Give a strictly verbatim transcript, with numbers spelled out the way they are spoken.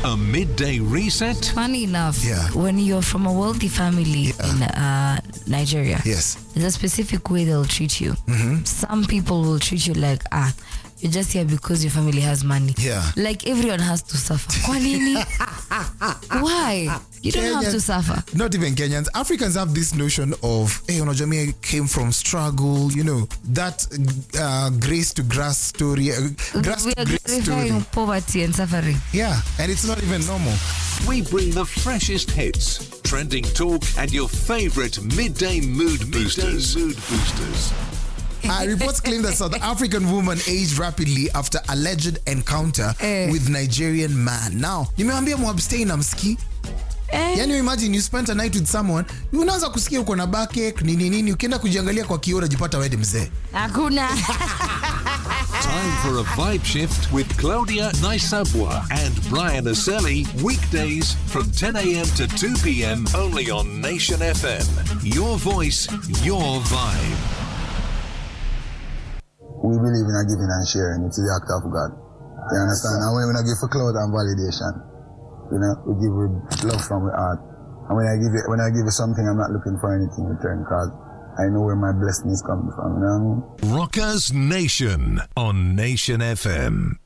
A midday reset? Funny enough, Yeah. when you're from a wealthy family Yeah. in uh, Nigeria, Yes. there's a specific way they'll treat you. Mm-hmm. Some people will treat you like, ah, you're just here because your family has money. Yeah. Like everyone has to suffer. Kwa nini? Why? You don't have to Kenyans- suffer. Not even Kenyans. Africans have this notion of, hey, unajua me came from struggle, you know, that uh, grace to grass story, uh, grass We to are grace glorifying story. poverty and suffering. Yeah, and it's not even normal. We bring the freshest hits, trending talk, and your favorite midday mood boosters. Midday mood boosters. Uh, reports claim that South African woman aged rapidly after alleged encounter Eh. with Nigerian man. Now, nimeambia muabstain na mski. Eh? Yani imagine you spent a night with someone, unaanza kusikia uko na backache, nini nini, ukienda kujiangalia kwa kioo unajipata wewe mzee. Hakuna. Time for a vibe shift with Claudia Naisabwa and Brian Aselli, weekdays from ten a.m. to two p.m. only on Nation F M. Your voice, your vibe. We believe in a giving and sharing. It's the act of God. You understand? And when we give for cloud and validation, you know, we give with love from the heart. And when I give you, when I give you something, I'm not looking for anything in return because I know where my blessing is coming from. You know what I mean? Rockers Nation on Nation F M.